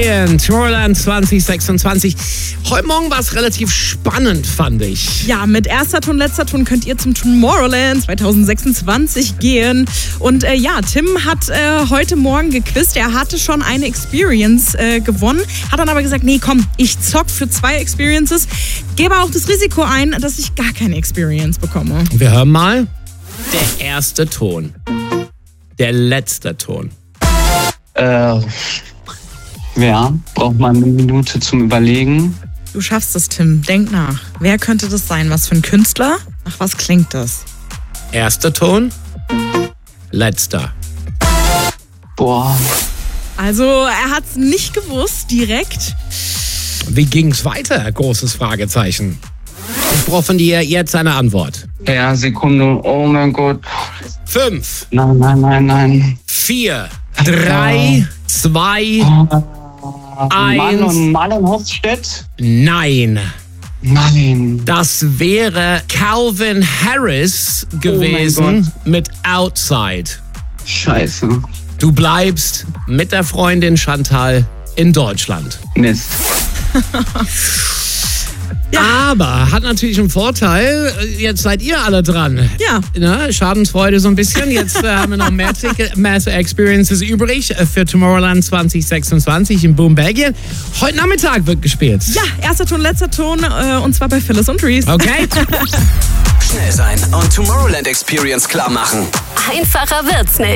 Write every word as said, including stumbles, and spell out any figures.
gehen. Tomorrowland zwanzig sechsundzwanzig. Heute Morgen war es relativ spannend, fand ich. Ja, mit erster Ton, letzter Ton könnt ihr zum Tomorrowland zwanzig sechsundzwanzig gehen. Und äh, ja, Tim hat äh, heute Morgen gequizt. Er hatte schon eine Experience äh, gewonnen, hat dann aber gesagt, nee, komm, ich zock für zwei Experiences, gebe auch das Risiko ein, dass ich gar keine Experience bekomme. Wir hören mal. Der erste Ton. Der letzte Ton. Äh, ja, braucht man eine Minute zum Überlegen. Du schaffst es, Tim. Denk nach. Wer könnte das sein? Was für ein Künstler? Nach was klingt das? Erster Ton. Letzter. Boah. Also, er hat es nicht gewusst direkt. Wie ging's weiter? Großes Fragezeichen. Ich brauche von dir jetzt eine Antwort. Ja, Sekunde. Oh mein Gott. Fünf. Nein, nein, nein, nein. Vier. Drei. Zwei. Eins. Marlon, Marlon Hofstedt? Nein. Nein. Das wäre Calvin Harris gewesen mit Outside. Scheiße. Du bleibst mit der Freundin Chantal in Deutschland. Mist. Ja. Aber hat natürlich einen Vorteil, jetzt seid ihr alle dran. Ja. Na, Schadensfreude so ein bisschen. Jetzt äh, haben wir noch mehr, Ticket, mehr Experiences übrig für Tomorrowland zwanzig sechsundzwanzig in Boom, Belgien. Heute Nachmittag wird gespielt. Ja, erster Ton, letzter Ton äh, und zwar bei Phyllis und Reese. Okay. Schnell sein und Tomorrowland Experience klar machen. Einfacher wird's nicht.